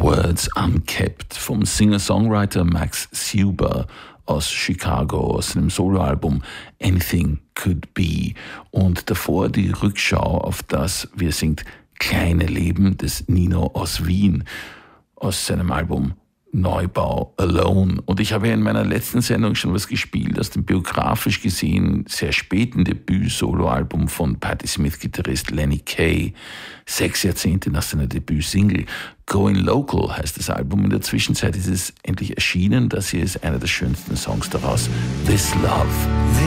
Words Unkept vom Singer-Songwriter Max Huber aus Chicago, aus seinem Soloalbum Anything Could Be. Und davor die Rückschau auf das, wie er singt, kleine Leben des Nino aus Wien aus seinem Album Neubau Alone. Und ich habe ja in meiner letzten Sendung schon was gespielt aus dem biografisch gesehen sehr späten Debüt-Soloalbum von Patti Smith-Gitarrist Lenny Kaye. 6 Jahrzehnte nach seiner Debütsingle. Going Local heißt das Album. In der Zwischenzeit ist es endlich erschienen. Das hier ist einer der schönsten Songs daraus. This Love.